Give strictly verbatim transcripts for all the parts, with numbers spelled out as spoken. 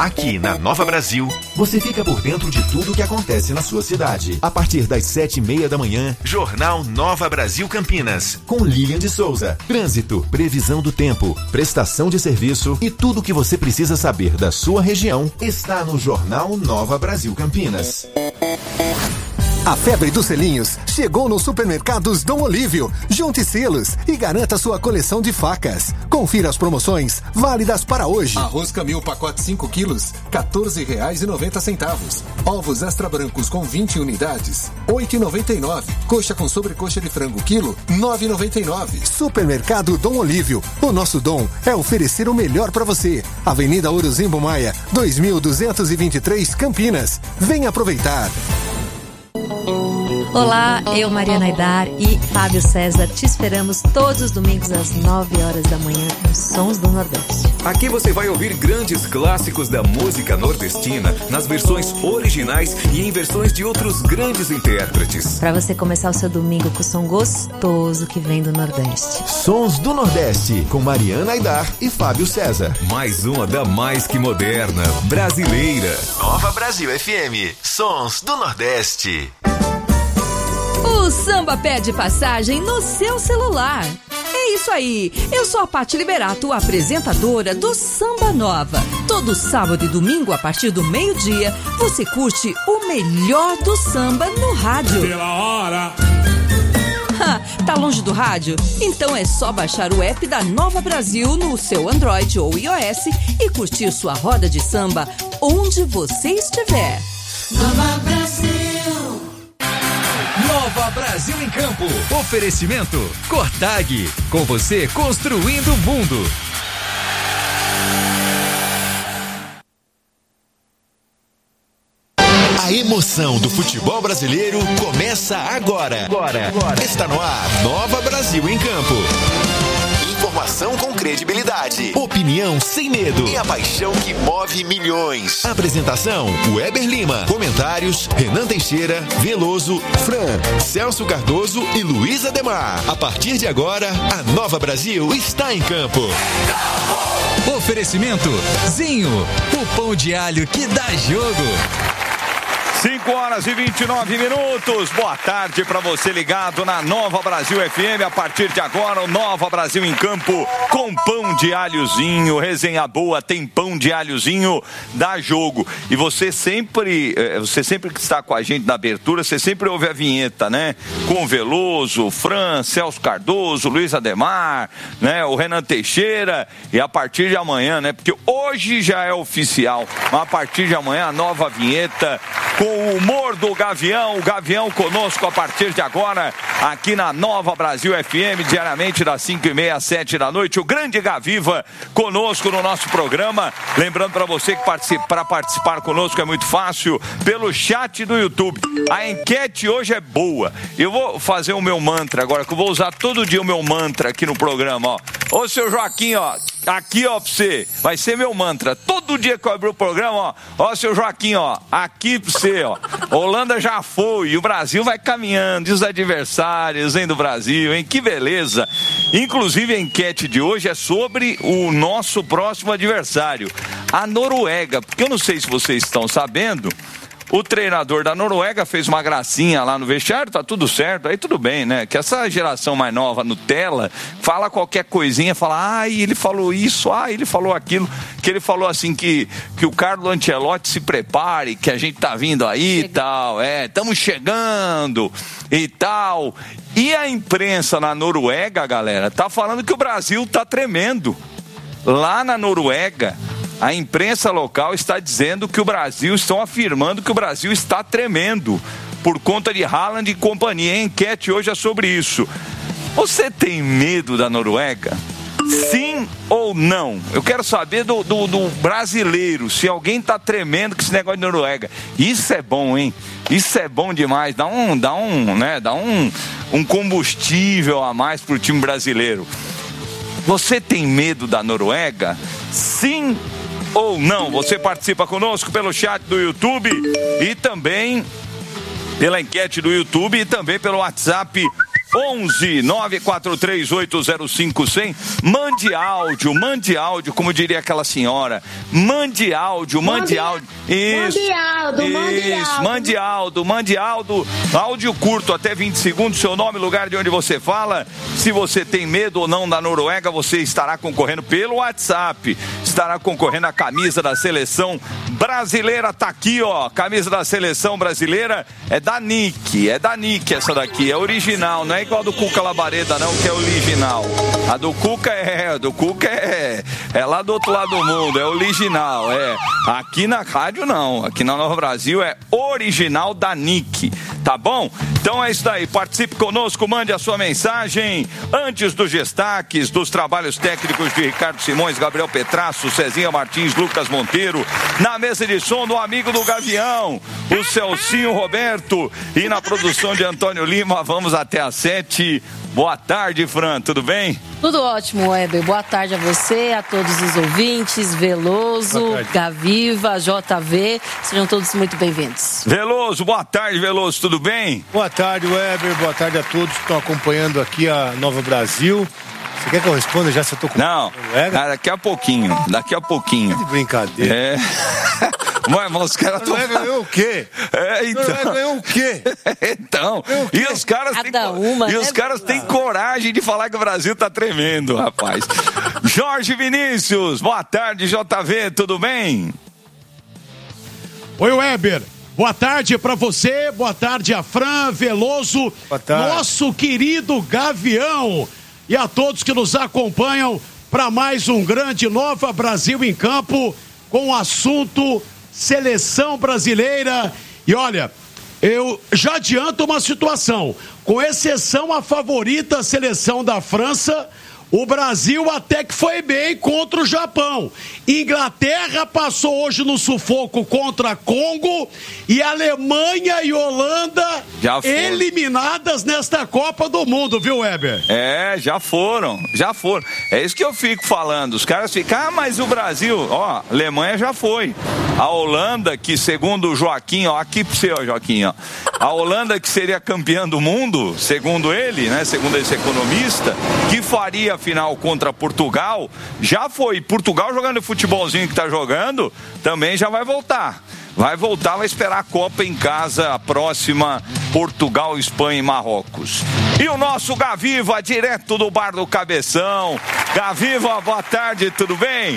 Aqui na Nova Brasil, você fica por dentro de tudo o que acontece na sua cidade. A partir das sete e meia da manhã, Jornal Nova Brasil Campinas, com Lilian de Souza. Trânsito, previsão do tempo, prestação de serviço e tudo o que você precisa saber da sua região está no Jornal Nova Brasil Campinas. A febre dos selinhos chegou nos supermercados Dom Olívio. Junte selos e garanta sua coleção de facas. Confira as promoções válidas para hoje. Arroz Camil pacote cinco quilos, quatorze reais e noventa centavos. Ovos extra brancos com vinte unidades, oito reais e noventa e nove centavos. Coxa com sobrecoxa de frango quilo, nove reais e noventa e nove centavos. Supermercado Dom Olívio. O nosso dom é oferecer o melhor para você. Avenida Orozimbo Maia, dois mil duzentos e vinte e três, Campinas. Venha aproveitar. Olá, eu, Mariana Aidar e Fábio César, te esperamos todos os domingos às nove horas da manhã nos Sons do Nordeste. Aqui você vai ouvir grandes clássicos da música nordestina nas versões originais e em versões de outros grandes intérpretes. Para você começar o seu domingo com o som gostoso que vem do Nordeste. Sons do Nordeste, com Mariana Aidar e Fábio César. Mais uma da mais que moderna, brasileira. Nova Brasil F M, Sons do Nordeste. O samba pede passagem no seu celular. É isso aí, eu sou a Paty Liberato, apresentadora do Samba Nova. Todo sábado e domingo, a partir do meio-dia, você curte o melhor do samba no rádio. Pela hora. Ha, tá longe do rádio? Então é só baixar o app da Nova Brasil no seu Android ou iOS e curtir sua roda de samba onde você estiver. Nova Brasil. Nova Brasil em Campo. Oferecimento Cortag. Com você construindo o mundo. A emoção do futebol brasileiro começa agora. Agora. Agora. Está no ar Nova Brasil em Campo. Informação com credibilidade, opinião sem medo e a paixão que move milhões. Apresentação: Weber Lima. Comentários: Renan Teixeira, Veloso, Fran, Celso Cardoso e Luiz Ademar. A partir de agora, a Nova Brasil está em campo. Oferecimento Zinho, o pão de alho que dá jogo. cinco horas e vinte e nove minutos. Boa tarde para você ligado na Nova Brasil F M. A partir de agora, o Nova Brasil em Campo com pão de alhozinho. Resenha boa, tem pão de alhozinho, dá jogo. E você sempre, você sempre que está com a gente na abertura, você sempre ouve a vinheta, né? Com o Veloso, Fran, Celso Cardoso, Luiz Ademar, né? O Renan Teixeira. E a partir de amanhã, né? Porque hoje já é oficial, mas a partir de amanhã a nova vinheta com o humor do Gavião, o Gavião conosco a partir de agora, aqui na Nova Brasil F M, diariamente das cinco e meia às sete da noite, o grande Gaviva conosco no nosso programa. Lembrando para você que participa, para participar conosco é muito fácil, pelo chat do YouTube. A enquete hoje é boa. Eu vou fazer o meu mantra agora, que eu vou usar todo dia o meu mantra aqui no programa, ó. Ô, seu Joaquim, ó, aqui, ó, pra você, vai ser meu mantra. Todo dia que eu abrir o programa, ó, ó, seu Joaquim, ó, aqui pra você, ó. Holanda já foi, e o Brasil vai caminhando, e os adversários, hein, do Brasil, hein, que beleza. Inclusive, a enquete de hoje é sobre o nosso próximo adversário, a Noruega, porque eu não sei se vocês estão sabendo, o treinador da Noruega fez uma gracinha lá no vestiário, tá tudo certo, aí tudo bem, né? Que essa geração mais nova, Nutella, fala qualquer coisinha, fala, ah, ele falou isso, ah, ele falou aquilo, que ele falou assim, que, que o Carlo Ancelotti se prepare, que a gente tá vindo aí e tal, é, estamos chegando e tal. E a imprensa na Noruega, galera, tá falando que o Brasil tá tremendo. Lá na Noruega, a imprensa local está dizendo que o Brasil, estão afirmando que o Brasil está tremendo por conta de Haaland e companhia. A enquete hoje é sobre isso. Você tem medo da Noruega? Sim ou não? Eu quero saber do, do, do brasileiro, se alguém está tremendo com esse negócio de Noruega. Isso é bom, hein? Isso é bom demais. Dá um, dá um, né? Dá um, um combustível a mais para o time brasileiro. Você tem medo da Noruega? Sim ou não? Você participa conosco pelo chat do YouTube e também pela enquete do YouTube e também pelo WhatsApp onze nove quatro três oito zero cinco zero zero. Mande áudio, mande áudio, como diria aquela senhora. Mande áudio, mande áudio. Isso. Mande áudio, mande Isso, mande áudio, mande áudio. Áudio curto, até vinte segundos, seu nome, lugar de onde você fala. Se você tem medo ou não da Noruega, você estará concorrendo pelo WhatsApp. Estará concorrendo a camisa da seleção brasileira. Tá aqui, ó. Camisa da seleção brasileira é da Nick. É da Nick essa daqui. É original, não é igual a do Cuca Labareda, não, que é original. A do Cuca é, a do Cuca é, é lá do outro lado do mundo, é original, é. Aqui na rádio não, aqui na Nova Brasil é original da Nick, tá bom? Então é isso daí, participe conosco, mande a sua mensagem antes dos destaques, dos trabalhos técnicos de Ricardo Simões, Gabriel Petrasso, Cezinha Martins, Lucas Monteiro, na mesa de som do amigo do Gavião, o Celcinho Roberto, e na produção de Antônio Lima. Vamos até às sete. Boa tarde, Fran, tudo bem? Tudo ótimo, Weber. Boa tarde a você, a todos os ouvintes, Veloso, Gaviva, J V, sejam todos muito bem-vindos. Veloso, boa tarde, Veloso, tudo bem? Boa tarde, Weber, boa tarde a todos que estão acompanhando aqui a Nova Brasil. Você quer que eu responda já se eu tô com... Não, daqui a pouquinho, daqui a pouquinho. Que brincadeira. É... Mas, mas os caras estão... Não ganhou o quê? É, então... Não ganhou o quê? Então, o quê? e os caras têm uma, e né? os caras têm coragem de falar que o Brasil tá tremendo, rapaz. Jorge Vinícius, boa tarde, J V, tudo bem? Oi, Weber. Boa tarde pra você, boa tarde a Fran, Veloso, nosso querido Gavião, e a todos que nos acompanham para mais um grande Nova Brasil em Campo, com o assunto Seleção Brasileira. E olha, eu já adianto uma situação, com exceção a favorita a seleção da França, o Brasil até que foi bem contra o Japão. Inglaterra passou hoje no sufoco contra Congo, e Alemanha e Holanda eliminadas nesta Copa do Mundo, viu, Weber? É, já foram, já foram. É isso que eu fico falando. Os caras ficam, ah, mas o Brasil, ó, a Alemanha já foi. A Holanda, que segundo o Joaquim, ó, aqui pro seu, Joaquim, ó. A Holanda, que seria campeã do mundo, segundo ele, né, segundo esse economista, que faria a final contra Portugal, já foi. Portugal jogando o futebolzinho que tá jogando, também já vai voltar. Vai voltar, vai esperar a Copa em casa, a próxima, Portugal, Espanha e Marrocos. E o nosso Gaviva, direto do Bar do Cabeção. Gaviva, boa tarde, tudo bem?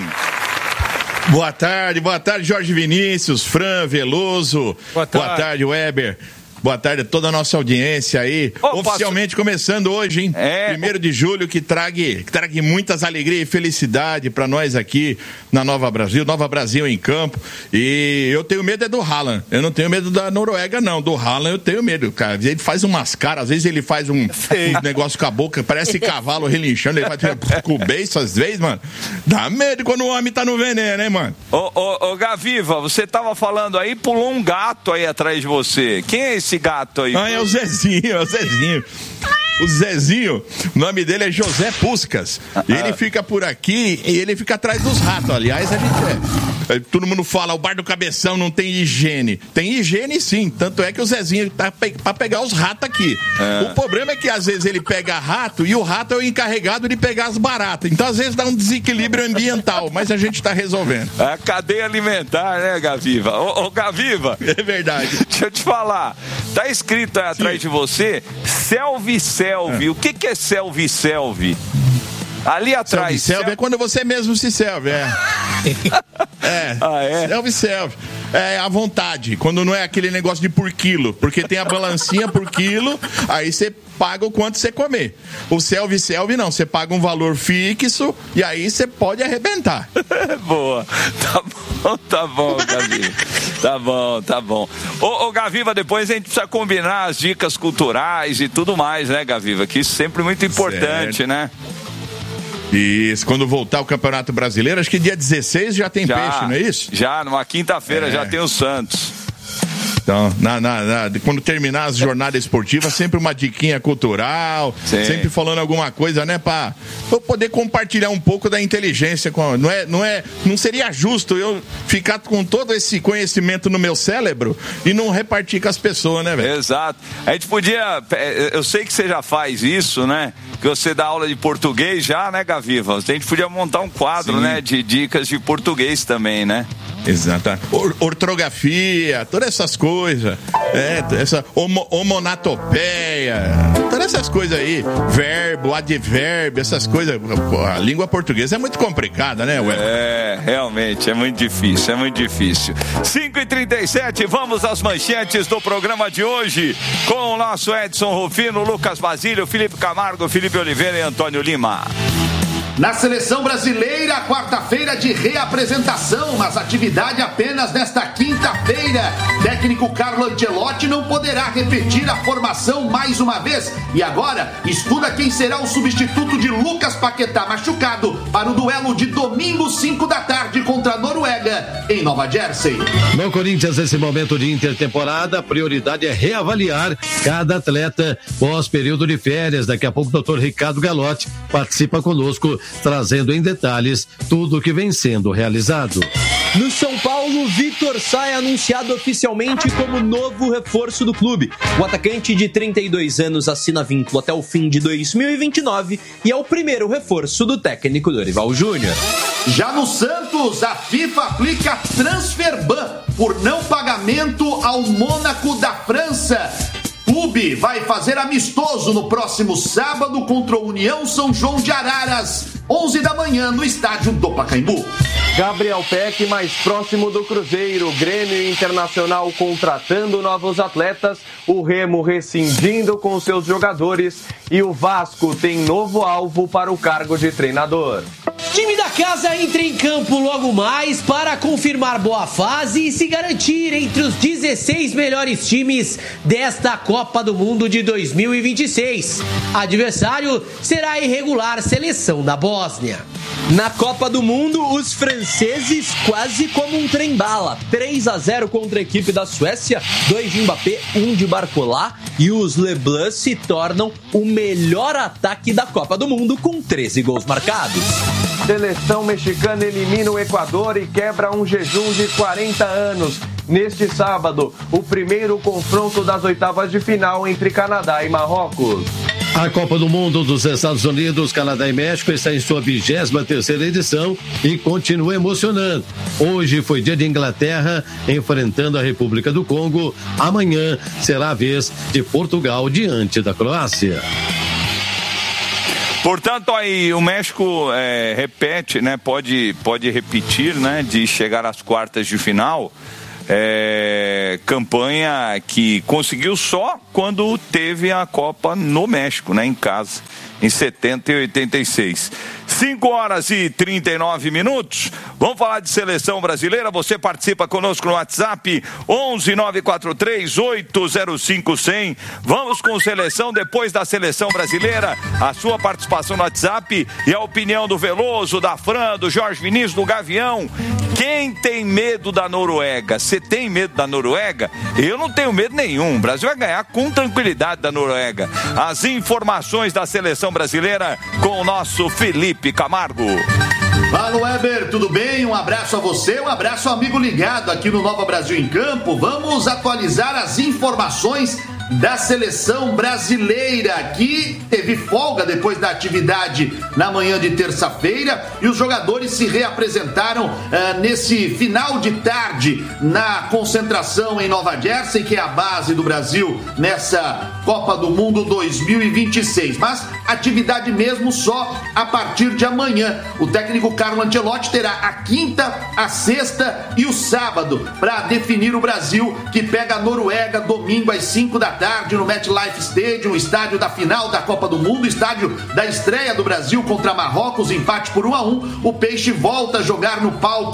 Boa tarde, boa tarde, Jorge Vinícius, Fran, Veloso. Boa tarde, boa tarde, Weber. Boa tarde a toda a nossa audiência aí. Oh, oficialmente posso... começando hoje, hein? É... Primeiro de julho, que trague, que trague muitas alegrias e felicidade para nós aqui na Nova Brasil, Nova Brasil em campo. E eu tenho medo é do Haaland. Eu não tenho medo da Noruega, não. Do Haaland eu tenho medo, cara. Ele faz umas caras, às vezes ele faz um, um negócio com a boca, parece cavalo relinchando, ele vai com o beiço às vezes, mano. Dá medo quando o homem tá no veneno, hein, mano? Ô, ô, ô Gaviva, você tava falando aí, pulou um gato aí atrás de você. Quem é esse gato aí? Ah, é o Zezinho, é o Zezinho. O Zezinho, o nome dele é José Puscas. E ele fica por aqui e ele fica atrás dos ratos. Aliás, a gente é. Todo mundo fala, o Bar do Cabeção não tem higiene. Tem higiene sim, tanto é que o Zezinho tá pe- pra pegar os ratos aqui. É. O problema é que às vezes ele pega rato e o rato é o encarregado de pegar as baratas. Então às vezes dá um desequilíbrio ambiental, mas a gente tá resolvendo. A cadeia alimentar, né, Gaviva? Ô, ô Gaviva. É verdade. Deixa eu te falar, tá escrito aí atrás sim. de você, selvi selvi. É. O que que é selvi selvi? Ali atrás. Self-self é quando você mesmo se serve, é. É. Ah, é? Self-self. É à vontade. Quando não é aquele negócio de por quilo. Porque tem a balancinha por quilo, aí você paga o quanto você comer. O self-self não. Você paga um valor fixo e aí você pode arrebentar. Boa. Tá bom, tá bom, Gaviva. Tá bom, tá bom. Ô, ô, Gaviva, depois a gente precisa combinar as dicas culturais e tudo mais, né, Gaviva? Que isso é sempre muito importante, certo. Né? Isso, quando voltar o Campeonato Brasileiro, acho que dia dezesseis já tem já, peixe, não é isso? Já, numa quinta-feira é. já tem o Santos. Então, na, na, na, quando terminar as jornadas esportivas, sempre uma diquinha cultural, Sim. sempre falando alguma coisa, né, pra eu poder compartilhar um pouco da inteligência. Com, não, é, não, é, não seria justo eu ficar com todo esse conhecimento no meu cérebro e não repartir com as pessoas, né, velho? Exato. A gente podia, eu sei que você já faz isso, né, que você dá aula de português já, né, Gaviva? A gente podia montar um quadro, Sim. né, de dicas de português também, né? Exato. Or, ortografia, todas essas coisas. É, essa homo, homonatopeia, todas essas coisas aí. Verbo, advérbio, essas coisas. A língua portuguesa é muito complicada, né, Ué? É, realmente, é muito difícil, é muito difícil. cinco e trinta e sete, vamos às manchetes do programa de hoje com o nosso Edson Rufino, Lucas Basílio, Felipe Camargo, Felipe Oliveira e Antônio Lima. Na seleção brasileira, quarta-feira de reapresentação, mas atividade apenas nesta quinta-feira. Técnico Carlo Ancelotti não poderá repetir a formação mais uma vez. E agora, estuda quem será o substituto de Lucas Paquetá machucado para o duelo de domingo, cinco da tarde, contra a Noruega, em Nova Jersey. No Corinthians, nesse momento de intertemporada, a prioridade é reavaliar cada atleta pós-período de férias. Daqui a pouco o doutor Ricardo Galotti participa conosco, trazendo em detalhes tudo o que vem sendo realizado. No São Paulo, Vitor Sá é anunciado oficialmente como novo reforço do clube. O atacante de trinta e dois anos assina vínculo até o fim de dois mil e vinte e nove e é o primeiro reforço do técnico Dorival Júnior. Já no Santos, a FIFA aplica transfer ban por não pagamento ao Mônaco da França. Clube vai fazer amistoso no próximo sábado contra o União São João de Araras, onze da manhã, no estádio do Pacaembu. Gabriel Peck mais próximo do Cruzeiro, Grêmio Internacional contratando novos atletas, o Remo rescindindo com seus jogadores e o Vasco tem novo alvo para o cargo de treinador. Time da casa entra em campo logo mais para confirmar boa fase e se garantir entre os dezesseis melhores times desta Copa do Mundo de dois mil e vinte e seis. Adversário será a irregular seleção da Bósnia. Na Copa do Mundo, os franceses quase como um trem-bala. três a zero contra a equipe da Suécia, dois de Mbappé, um de Barcola, e os Leblanc se tornam o melhor ataque da Copa do Mundo com treze gols marcados. Seleção mexicana elimina o Equador e quebra um jejum de quarenta anos. Neste sábado, o primeiro confronto das oitavas de final entre Canadá e Marrocos. A Copa do Mundo dos Estados Unidos, Canadá e México está em sua vigésima terceira edição e continua emocionando. Hoje foi dia de Inglaterra enfrentando a República do Congo. Amanhã será a vez de Portugal diante da Croácia. Portanto, aí o México é, repete, né? Pode, pode repetir, né? De chegar às quartas de final. É, campanha que conseguiu só quando teve a Copa no México, né? Em casa, em setenta e oitenta e seis. cinco horas e trinta e nove minutos. Vamos falar de seleção brasileira. Você participa conosco no WhatsApp onze nove quatro três oito zero cinco cem. Vamos com seleção. Depois da seleção brasileira, a sua participação no WhatsApp e a opinião do Veloso, da Fran, do Jorge Vinícius, do Gavião. Quem tem medo da Noruega? Você tem medo da Noruega? Eu não tenho medo nenhum. O Brasil vai ganhar com tranquilidade da Noruega. As informações da seleção brasileira com o nosso Felipe Camargo. Fala, Weber, tudo bem? Um abraço a você, um abraço ao amigo ligado aqui no Nova Brasil em Campo. Vamos atualizar as informações da seleção brasileira, que teve folga depois da atividade na manhã de terça-feira e os jogadores se reapresentaram uh, nesse final de tarde na concentração em Nova Jersey, que é a base do Brasil nessa Copa do Mundo dois mil e vinte e seis, mas atividade mesmo só a partir de amanhã. O técnico Carlo Ancelotti terá a quinta, a sexta e o sábado para definir o Brasil, que pega a Noruega domingo às cinco da tarde no MetLife Stadium, o estádio da final da Copa do Mundo, estádio da estreia do Brasil contra Marrocos, empate por um a um. O Peixe volta a jogar no palco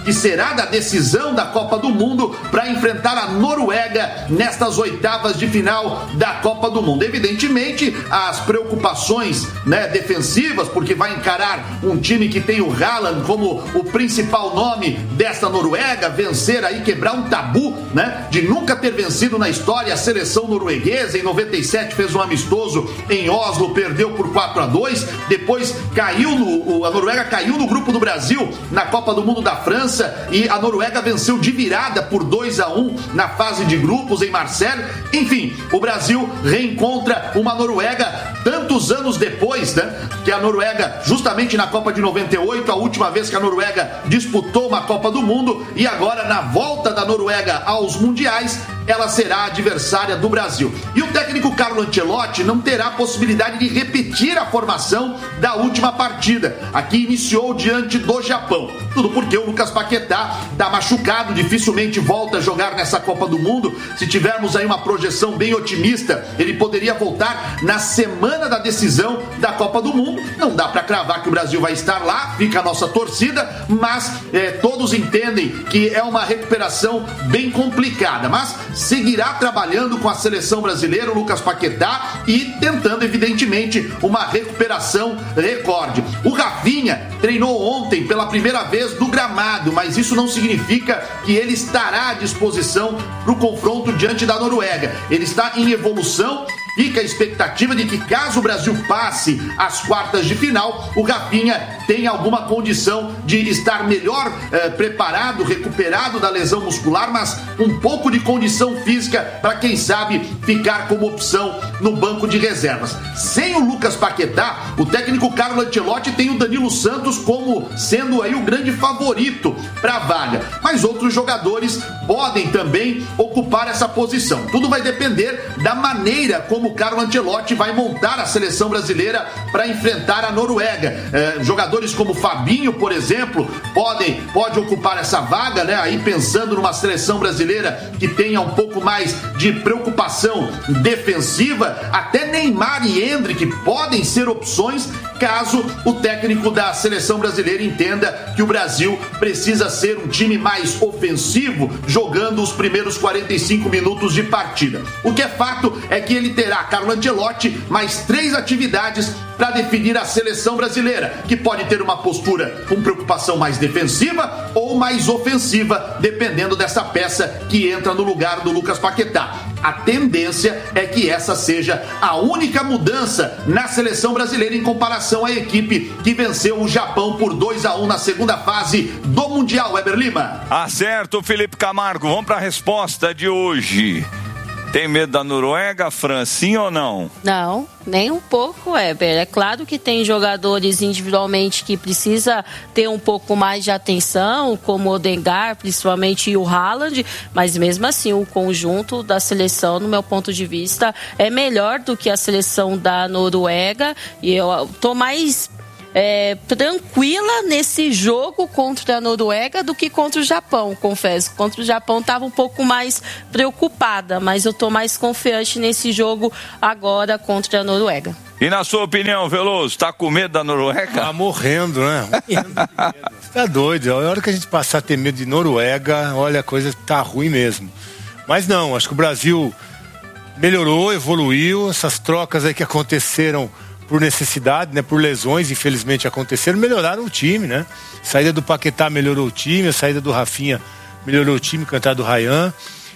que será da decisão da Copa do Mundo para enfrentar a Noruega nestas oitavas de final da Copa do Mundo. Evidentemente, as preocupações, né, defensivas, porque vai encarar um time que tem o Haaland como o principal nome desta Noruega, vencer aí, quebrar um tabu, né, de nunca ter vencido na história a seleção norueguesa. Em noventa e sete fez um amistoso em Oslo, perdeu por quatro a dois, depois caiu no, a Noruega caiu no grupo do Brasil na Copa do Mundo da França e a Noruega venceu de virada por dois a um na fase de grupos em Marseille. Enfim, o Brasil reencontra uma Noruega tantos anos depois, né, que a Noruega, justamente na Copa de noventa e oito, a última vez que a Noruega disputou uma Copa do Mundo, e agora na volta da Noruega aos mundiais, ela será adversária do Brasil. E o técnico Carlo Ancelotti não terá a possibilidade de repetir a formação da última partida, a que iniciou diante do Japão. Tudo porque o Lucas Paquetá está machucado, dificilmente volta a jogar nessa Copa do Mundo. Se tivermos aí uma projeção bem otimista, ele poderia voltar na semana da decisão da Copa do Mundo. Não dá para cravar que o Brasil vai estar lá, fica a nossa torcida, mas é, todos entendem que é uma recuperação bem complicada. Mas seguirá trabalhando com a seleção brasileira, o Lucas Paquetá, e tentando, evidentemente, uma recuperação recorde. O Rafinha treinou ontem pela primeira vez no gramado, mas isso não significa que ele estará à disposição para o confronto diante da Noruega. Ele está em evolução. Fica a expectativa de que, caso o Brasil passe às quartas de final, o Rafinha tenha alguma condição de estar melhor eh, preparado, recuperado da lesão muscular, mas um pouco de condição física para, quem sabe, ficar como opção no banco de reservas. Sem o Lucas Paquetá, o técnico Carlo Ancelotti tem o Danilo Santos como sendo aí o grande favorito para a vaga, mas outros jogadores podem também ocupar essa posição. Tudo vai depender da maneira como o Carlo Ancelotti vai montar a seleção brasileira para enfrentar a Noruega. É, jogadores como Fabinho, por exemplo, podem pode ocupar essa vaga, né? Aí pensando numa seleção brasileira que tenha um pouco mais de preocupação defensiva. Até Neymar e Endrick podem ser opções caso o técnico da seleção brasileira entenda que o Brasil precisa ser um time mais ofensivo, jogando os primeiros quarenta e cinco minutos de partida. O que é fato é que ele terá, Carlo Ancelotti, mais três atividades para definir a seleção brasileira, que pode ter uma postura com preocupação mais defensiva ou mais ofensiva, dependendo dessa peça que entra no lugar do Lucas Paquetá. A tendência é que essa seja a única mudança na seleção brasileira em comparação à equipe que venceu o Japão por dois a um na segunda fase do Mundial. Weber Lima. Acerto, Felipe Camargo. Vamos para a resposta de hoje. Tem medo da Noruega, Fran, sim ou não? Não, nem um pouco, Weber. É claro que tem jogadores individualmente que precisa ter um pouco mais de atenção, como o Odegaard, principalmente o Haaland, mas mesmo assim o conjunto da seleção, no meu ponto de vista, é melhor do que a seleção da Noruega, e eu tô mais É, tranquila nesse jogo contra a Noruega do que contra o Japão, confesso. Contra o Japão estava um pouco mais preocupada, mas eu estou mais confiante nesse jogo agora contra a Noruega. E na sua opinião, Veloso, tá com medo da Noruega? Tá morrendo, né? Morrendo de medo. Tá doido. A hora que a gente passar a ter medo de Noruega, olha, a coisa tá ruim mesmo. Mas não, acho que o Brasil melhorou, evoluiu. Essas trocas aí que aconteceram por necessidade, né, por lesões, infelizmente aconteceram, melhoraram o time, né? A saída do Paquetá melhorou o time, a saída do Rafinha melhorou o time, com a entrada do Ryan.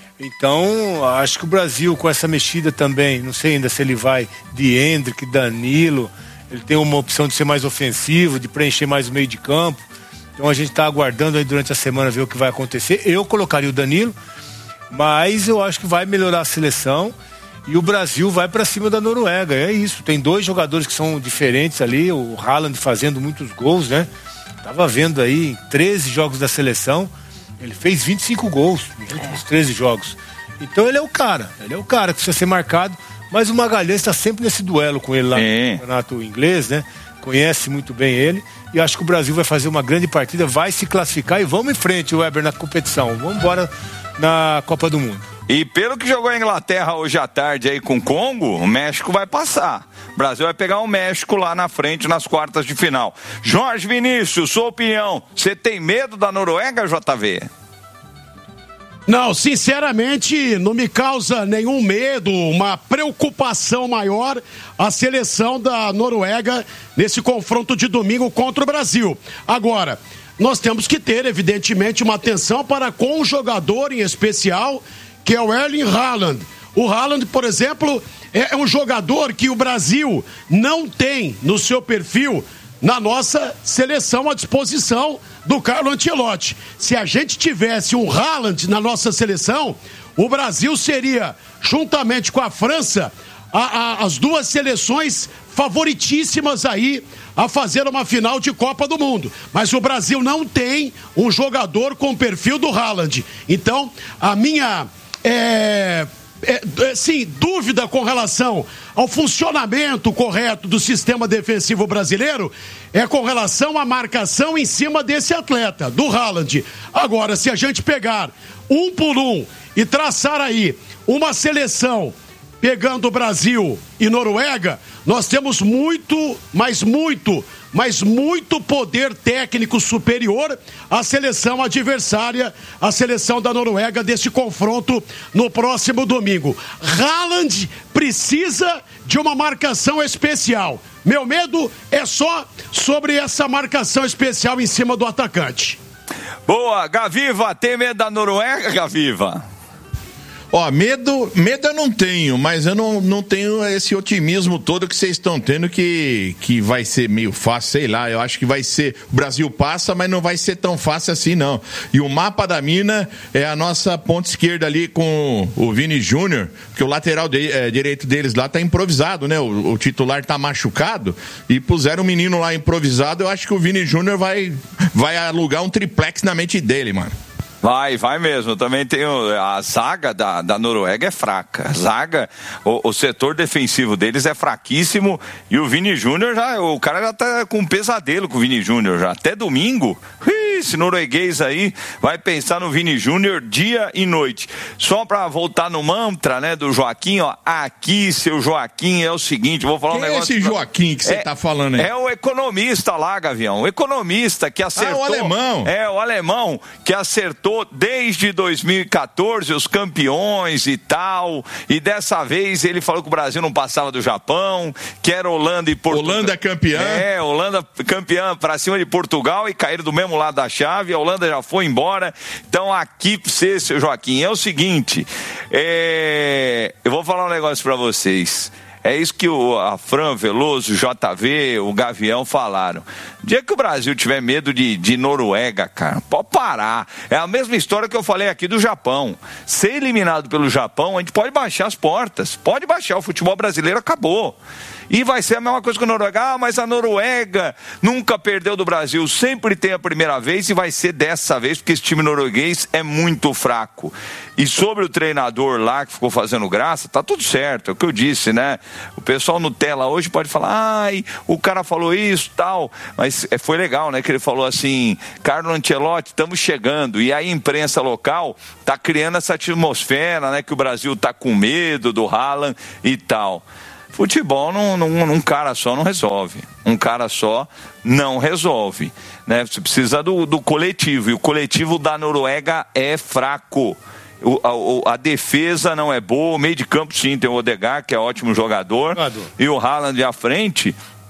Então, acho que o Brasil, com essa mexida também, não sei ainda se ele vai de Endrick, Danilo, ele tem uma opção de ser mais ofensivo, de preencher mais o meio de campo. Então a gente está aguardando aí durante a semana ver o que vai acontecer. Eu colocaria o Danilo, mas eu acho que vai melhorar a seleção. E o Brasil vai para cima da Noruega, é isso. Tem dois jogadores que são diferentes ali, o Haaland fazendo muitos gols, né? Tava vendo aí, treze jogos da seleção, ele fez vinte e cinco gols nos últimos treze jogos. Então ele é o cara, ele é o cara que precisa ser marcado, mas o Magalhães está sempre nesse duelo com ele lá é. no campeonato inglês, né? Conhece muito bem ele, e acho que o Brasil vai fazer uma grande partida, vai se classificar e vamos em frente, Weber, na competição. Vamos embora na Copa do Mundo. E pelo que jogou a Inglaterra hoje à tarde aí com o Congo, o México vai passar. O Brasil vai pegar o México lá na frente nas quartas de final. Jorge Vinícius, sua opinião, você tem medo da Noruega, J V? Não, sinceramente, não me causa nenhum medo, uma preocupação maior a seleção da Noruega nesse confronto de domingo contra o Brasil. Agora, nós temos que ter, evidentemente, uma atenção para com um jogador em especial, que é o Erling Haaland. O Haaland, por exemplo, é um jogador que o Brasil não tem no seu perfil na nossa seleção à disposição do Carlo Ancelotti. Se a gente tivesse um Haaland na nossa seleção, o Brasil seria, juntamente com a França, a, a, as duas seleções favoritíssimas aí a fazer uma final de Copa do Mundo. Mas o Brasil não tem um jogador com o perfil do Haaland. Então, a minha... É... É, sim, dúvida com relação ao funcionamento correto do sistema defensivo brasileiro é com relação à marcação em cima desse atleta, do Haaland. Agora, se a gente pegar um por um e traçar aí uma seleção pegando Brasil e Noruega, nós temos muito, mas muito, mas muito poder técnico superior à seleção adversária, à seleção da Noruega desse confronto no próximo domingo. Haaland precisa de uma marcação especial. Meu medo é só sobre essa marcação especial em cima do atacante. Boa, Gaviva, tem medo da Noruega, Gaviva? Ó, medo, medo eu não tenho, mas eu não, não tenho esse otimismo todo que vocês estão tendo que, que vai ser meio fácil, sei lá, eu acho que vai ser, o Brasil passa, mas não vai ser tão fácil assim não. E o mapa da mina é a nossa ponta esquerda ali com o Vini Júnior, que o lateral de, é, direito deles lá tá improvisado, né, o, o titular tá machucado e puseram um menino lá improvisado, eu acho que o Vini Júnior vai, vai alugar um triplex na mente dele, mano. Vai, vai mesmo. Também tem o, a zaga da, da Noruega é fraca. A zaga, o, o setor defensivo deles é fraquíssimo e o Vini Júnior já, o cara já tá com um pesadelo com o Vini Júnior já. Até domingo, esse norueguês aí vai pensar no Vini Júnior dia e noite. Só pra voltar no mantra, né, do Joaquim, ó, aqui, seu Joaquim, é o seguinte, vou falar Quem um negócio... é esse Joaquim que você é, tá falando aí? É o economista lá, Gavião, o economista que acertou... Ah, o alemão. É, o alemão que acertou desde dois mil e quatorze os campeões e tal, e dessa vez ele falou que o Brasil não passava do Japão, que era Holanda e Portugal. Holanda campeã. É, Holanda campeã pra cima de Portugal e caíram do mesmo lado da chave, a Holanda já foi embora. Então aqui pra você, seu Joaquim, é o seguinte, é... eu vou falar um negócio pra vocês. É isso que o, a Fran, Veloso, o J V, o Gavião falaram. O dia que o Brasil tiver medo de, de Noruega, cara, pode parar. É a mesma história que eu falei aqui do Japão. Ser eliminado pelo Japão, a gente pode baixar as portas. Pode baixar, o futebol brasileiro acabou. E vai ser a mesma coisa que a Noruega. Ah, mas a Noruega nunca perdeu do Brasil. Sempre tem a primeira vez e vai ser dessa vez, porque esse time norueguês é muito fraco. E sobre o treinador lá que ficou fazendo graça, tá tudo certo, é o que eu disse, né? O pessoal no tela hoje pode falar, ai, o cara falou isso, tal. Mas foi legal, né? Que ele falou assim, Carlo Ancelotti, estamos chegando. E aí a imprensa local tá criando essa atmosfera, né? Que o Brasil tá com medo do Haaland e tal. Futebol, num, num, num cara só não resolve. Um cara só não resolve. Né? Você precisa do, do coletivo. E o coletivo da Noruega é fraco. O, a, a defesa não é boa. O meio de campo, sim, tem o Odegaard, que é ótimo jogador. jogador. E o Haaland à frente.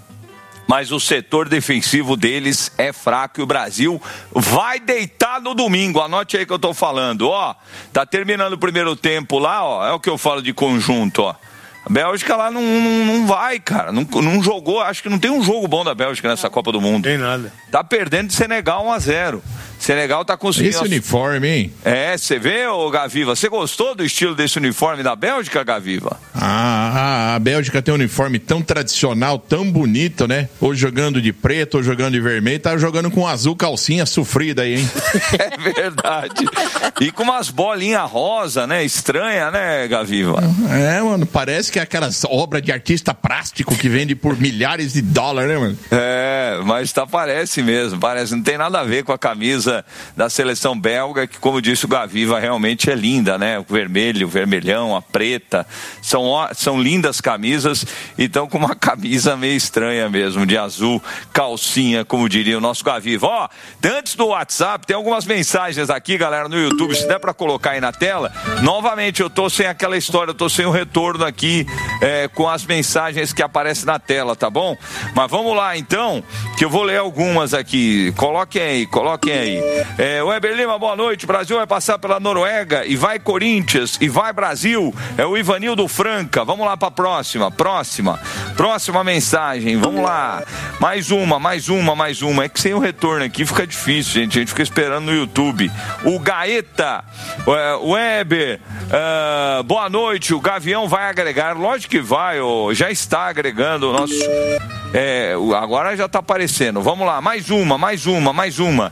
Mas o setor defensivo deles é fraco e o Brasil vai deitar no domingo. Anote aí que eu tô falando. Ó, tá terminando o primeiro tempo lá, ó. É o que eu falo de conjunto, ó. A Bélgica lá não, não, não vai, cara. Não, não jogou, acho que não tem um jogo bom da Bélgica nessa Copa do Mundo. Tem nada. Tá perdendo de Senegal um a zero. Senegal tá conseguindo... Esse uniforme, hein? É, você vê, ô Gaviva? Você gostou do estilo desse uniforme da Bélgica, Gaviva? Ah, a Bélgica tem um uniforme tão tradicional, tão bonito, né? Ou jogando de preto, ou jogando de vermelho. Tá jogando com azul calcinha sofrida aí, hein? É verdade. E com umas bolinhas rosa, né? Estranha, né, Gaviva? É, mano, parece que é aquelas obras de artista plástico que vende por milhares de dólares, né, mano? É, mas tá, parece mesmo, parece. Não tem nada a ver com a camisa camisa da seleção belga, que, como disse o Gaviva, realmente é linda, né? O vermelho, o vermelhão, a preta, são, são lindas camisas, e estão com uma camisa meio estranha mesmo, de azul, calcinha, como diria o nosso Gaviva. Ó, antes do WhatsApp, tem algumas mensagens aqui, galera, no YouTube, se der pra colocar aí na tela. Novamente, eu tô sem aquela história, eu tô sem o retorno aqui é, com as mensagens que aparecem na tela, tá bom? Mas vamos lá, então, que eu vou ler algumas aqui. Coloquem aí, coloquem aí. É, Weber Lima, boa noite. O Brasil vai passar pela Noruega e vai Corinthians e vai Brasil. É o Ivanildo Franca. Vamos lá pra próxima, próxima. Próxima mensagem, vamos lá. Mais uma, mais uma, mais uma. É que sem o retorno aqui fica difícil, gente. A gente fica esperando no YouTube. O Gaeta, o Weber, uh, boa noite. O Gavião vai agregar. Lógico que vai, oh, já está agregando o nosso... É, agora já está aparecendo. Vamos lá, mais uma, mais uma, mais uma.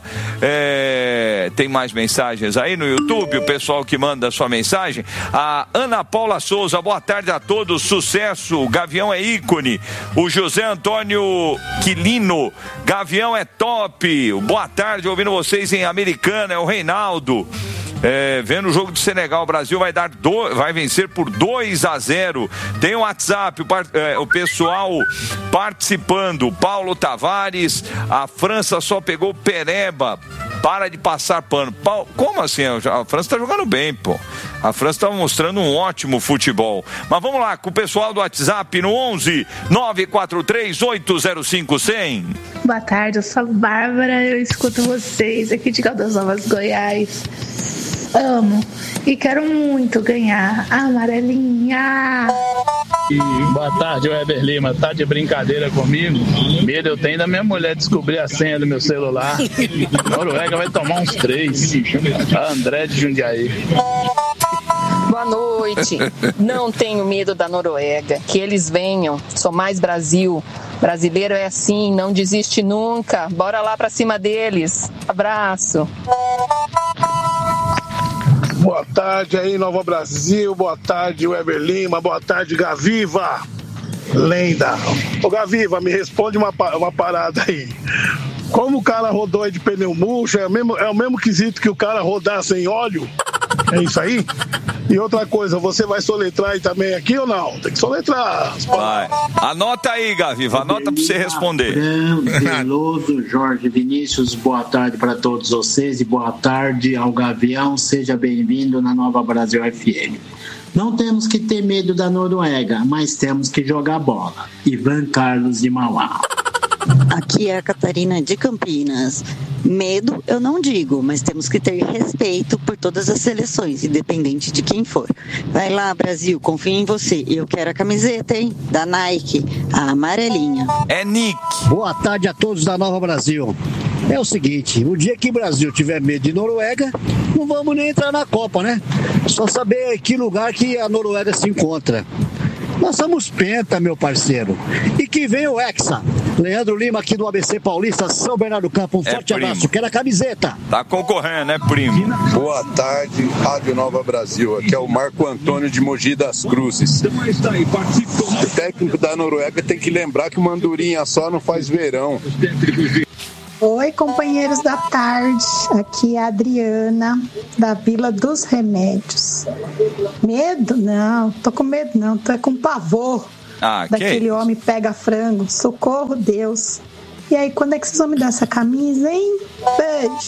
É, tem mais mensagens aí no YouTube, o pessoal que manda a sua mensagem. A Ana Paula Souza, boa tarde a todos, sucesso, o Gavião é ícone. O José Antônio Quilino, Gavião é top. Boa tarde, ouvindo vocês em Americana, é o Reinaldo. É, vendo o jogo de Senegal, o Brasil vai dar do, vai vencer por dois a zero. Tem o WhatsApp, o, é, o pessoal participando. Paulo Tavares, a França só pegou Pereba. Para de passar pano. Como assim? A França tá jogando bem, pô. A França tá mostrando um ótimo futebol. Mas vamos lá, com o pessoal do WhatsApp no onze nove quatro três oito zero cinco cem. Boa tarde, eu sou a Bárbara, eu escuto vocês aqui de Caldas Novas, Goiás. Amo e quero muito ganhar a amarelinha. Boa tarde, Weber Lima. Tá de brincadeira comigo? Medo eu tenho da minha mulher descobrir a senha do meu celular. Noruega vai tomar uns três. A André de Jundiaí. Boa noite. Não tenho medo da Noruega. Que eles venham. Sou mais Brasil. Brasileiro é assim, não desiste nunca. Bora lá pra cima deles. Abraço. Boa tarde aí, Nova Brasil. Boa tarde, Weber Lima. Boa tarde, Gaviva. Lenda. Ô, Gaviva, me responde uma, uma parada aí. Como o cara rodou aí de pneu murcho, é o, mesmo, é o mesmo quesito que o cara rodar sem óleo? É isso aí? E outra coisa, você vai soletrar aí também aqui ou não? Tem que soletrar. Vai. Anota aí, Gaviva, anota pra você responder. Veloso, Jorge Vinícius, boa tarde para todos vocês e boa tarde ao Gavião. Seja bem-vindo na Nova Brasil F M. Não temos que ter medo da Noruega, mas temos que jogar bola. Ivan Carlos de Mauá. Aqui é a Catarina de Campinas. Medo eu não digo, mas temos que ter respeito por todas as seleções, independente de quem for. Vai lá, Brasil, confio em você. Eu quero a camiseta, hein? Da Nike, a amarelinha. É Nick. Boa tarde a todos da Nova Brasil. É o seguinte, o dia que o Brasil tiver medo de Noruega, não vamos nem entrar na Copa, né? Só saber que lugar que a Noruega se encontra. Nós somos penta, meu parceiro. E que vem o Hexa. Leandro Lima aqui do A B C Paulista, São Bernardo do Campo. Um é forte primo. Abraço. Quero a camiseta. Tá concorrendo, né, primo? Boa tarde, Rádio Nova Brasil. Aqui é o Marco Antônio de Mogi das Cruzes. O técnico da Noruega tem que lembrar que uma andorinha só não faz verão. Oi, companheiros da tarde, aqui é a Adriana, da Vila dos Remédios. Medo? Não, tô com medo não, tô com pavor ah, daquele homem pega frango, socorro Deus. E aí, quando é que vocês vão me dar essa camisa, hein? Beijo.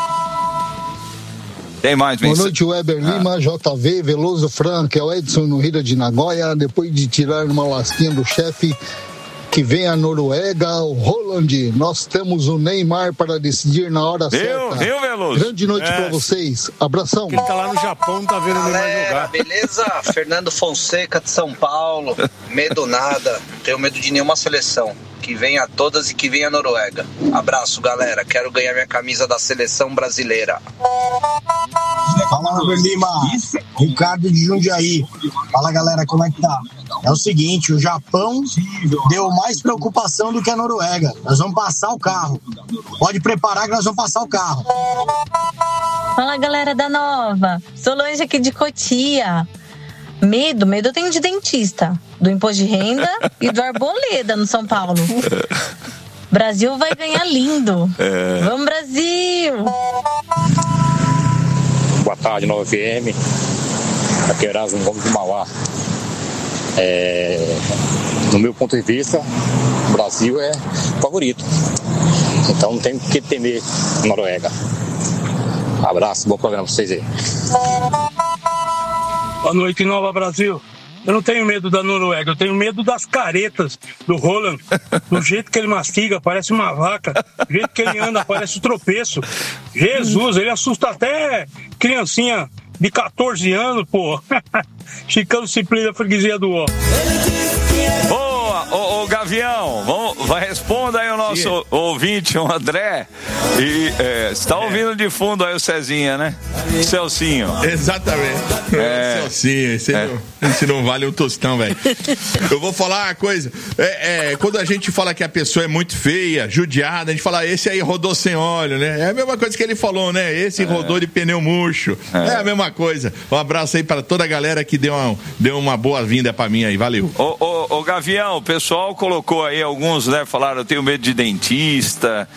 Tem mais Boa noite, Weber ah. Lima, J V, Veloso Franca, é o Edson no Rio de Nagoya, depois de tirar uma lasquinha do chefe, que vem a Noruega, o Roland, nós temos o Neymar para decidir na hora viu, certa. Viu, Veloso? Grande noite é. para vocês. Abração. Ele tá lá no Japão, não tá vendo o Neymar jogar. Beleza? Fernando Fonseca de São Paulo. Medo nada. Não tenho medo de nenhuma seleção. Que venha todas e que venha a Noruega. Abraço, galera. Quero ganhar minha camisa da seleção brasileira. Fala, Weber Lima. Ricardo de Jundiaí. Fala, galera, como é que tá? É o seguinte, o Japão deu mais preocupação do que a Noruega. Nós vamos passar o carro. Pode preparar que nós vamos passar o carro. Fala, galera da Nova. Solange aqui de Cotia. Medo, medo eu tenho de dentista, do imposto de renda e do Arboleda no São Paulo. Brasil vai ganhar lindo. É. Vamos, Brasil! tarde, Nova F M. Aqui é Erasmo Gomes de Mauá. É, do meu ponto de vista, o Brasil é favorito. Então não tem que temer a Noruega. Abraço, bom programa pra vocês aí. Boa noite, Nova Brasil. Eu não tenho medo da Noruega, eu tenho medo das caretas do Haaland. Do jeito que ele mastiga, parece uma vaca. Do jeito que ele anda, parece um tropeço. Jesus, ele assusta até criancinha de catorze anos, pô. Chicano Simplício da freguesia do Ó. Boa, ô, ô Gavião, vamos, vai, responda aí o nosso Sim. ouvinte, o André. E é, você tá ouvindo de fundo aí o Cezinha, né? O Celcinho. Exatamente. É, o Celcinho, esse, é. não, esse não vale um tostão, velho. Eu vou falar uma coisa. É, é, quando a gente fala que a pessoa é muito feia, judiada, a gente fala, esse aí rodou sem óleo, né? É a mesma coisa que ele falou, né? Esse é. rodou de pneu murcho. É. é a mesma coisa. Um abraço aí para toda a galera que deu uma, deu uma boa-vinda pra mim aí. Valeu. Ô, ô, ô Gavião, o pessoal colocou aí, alguns, né, falaram, eu tenho medo de dentista,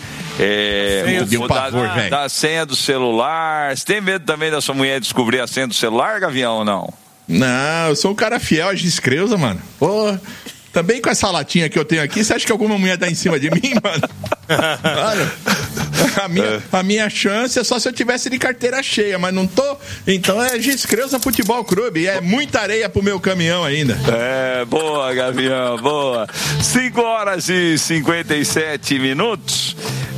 é, o, o pavor, da, da senha do celular. Você tem medo também da sua mulher descobrir a senha do celular, Gavião, ou não? Não, eu sou um cara fiel a Giscreusa, mano. Pô, também com essa latinha que eu tenho aqui, você acha que alguma mulher tá em cima de mim, mano? Olha, a minha, a minha chance é só se eu tivesse de carteira cheia, mas não tô. Então é Giscreusa Futebol Clube. É muita areia pro meu caminhão ainda. É, boa, Gavião, boa. cinco horas e cinquenta e sete minutos.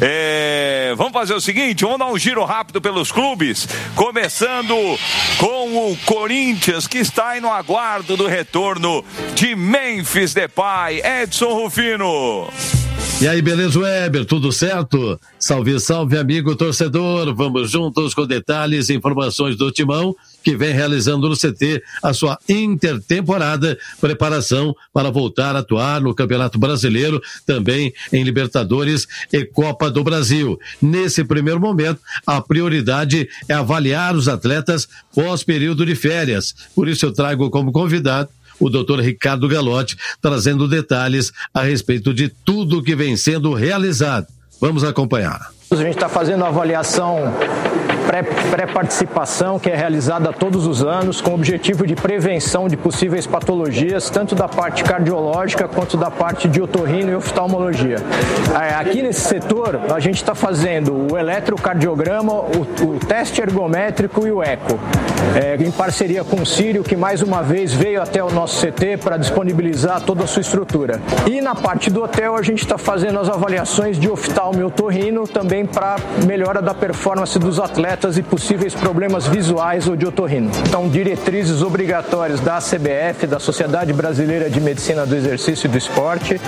É, vamos fazer o seguinte, vamos dar um giro rápido pelos clubes, começando com o Corinthians, que está aí no aguardo do retorno de Memphis Depay. Edson Rufino. E aí, beleza, Weber? Tudo certo? Salve, salve, amigo torcedor. Vamos juntos com detalhes e informações do Timão, que vem realizando no C T a sua intertemporada, preparação para voltar a atuar no Campeonato Brasileiro, também em Libertadores e Copa do Brasil. Nesse primeiro momento, a prioridade é avaliar os atletas pós-período de férias. Por isso eu trago como convidado o doutor Ricardo Galotti, trazendo detalhes a respeito de tudo que vem sendo realizado. Vamos acompanhar. A gente está fazendo uma avaliação pré, pré-participação que é realizada todos os anos com o objetivo de prevenção de possíveis patologias, tanto da parte cardiológica quanto da parte de otorrino e oftalmologia. Aqui nesse setor, a gente está fazendo o eletrocardiograma, o, o teste ergométrico e o eco, é, em parceria com o Sírio, que mais uma vez veio até o nosso C T para disponibilizar toda a sua estrutura. E na parte do hotel, a gente está fazendo as avaliações de oftalmo e otorrino, também para melhora da performance dos atletas e possíveis problemas visuais ou de otorrino. Então, diretrizes obrigatórias da C B F, da Sociedade Brasileira de Medicina do Exercício e do Esporte.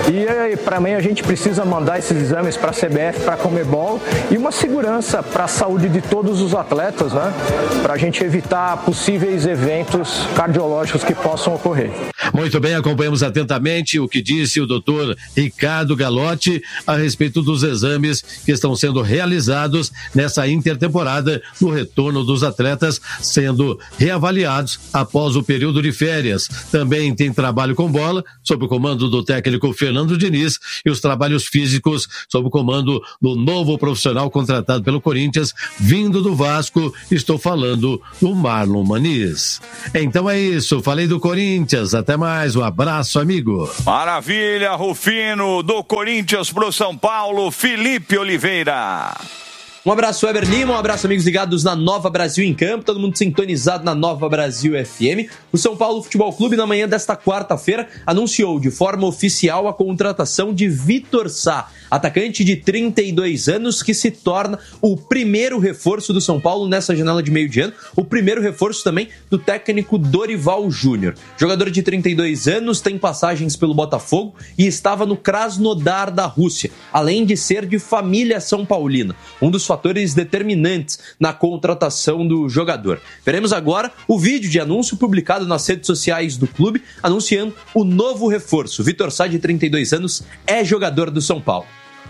E para mim a gente precisa mandar esses exames para a C B F, para a Conmebol, e uma segurança para a saúde de todos os atletas, né? Para a gente evitar possíveis eventos cardiológicos que possam ocorrer. Muito bem, acompanhamos atentamente o que disse o doutor Ricardo Galotti a respeito dos exames que estão sendo realizados nessa intertemporada no retorno dos atletas sendo reavaliados após o período de férias. Também tem trabalho com bola sob o comando do técnico Fernando Diniz e os trabalhos físicos sob o comando do novo profissional contratado pelo Corinthians vindo do Vasco. Estou falando do Marlon Maniz. Então é isso, falei do Corinthians. Até mais, um abraço, amigo. Maravilha, Rufino, do Corinthians pro São Paulo, Felipe Oliveira. Um abraço, Weber Lima, um abraço, amigos ligados na Nova Brasil em Campo, todo mundo sintonizado na Nova Brasil F M. O São Paulo Futebol Clube, na manhã desta quarta-feira, anunciou de forma oficial a contratação de Vitor Sá, atacante de trinta e dois anos, que se torna o primeiro reforço do São Paulo nessa janela de meio de ano, o primeiro reforço também do técnico Dorival Júnior. Jogador de trinta e dois anos, tem passagens pelo Botafogo e estava no Krasnodar da Rússia, além de ser de família são paulina, um dos fatores determinantes na contratação do jogador. Veremos agora o vídeo de anúncio publicado nas redes sociais do clube, anunciando o novo reforço. Vitor Sá, de trinta e dois anos, é jogador do São Paulo.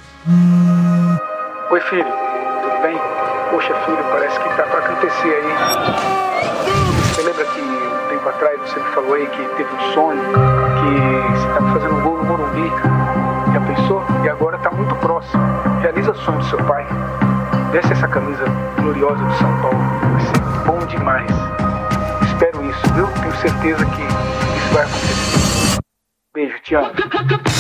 Oi, filho, tudo bem? Poxa, filho, parece que tá pra acontecer aí. Você lembra que um tempo atrás você me falou aí que teve um sonho, que você tava fazendo um gol no Morumbi? Já pensou? E agora tá muito próximo. Realiza o sonho do seu pai. Veste essa camisa gloriosa do São Paulo. Vai ser bom demais. Espero isso, viu? Tenho certeza que isso vai acontecer. Beijo, te amo.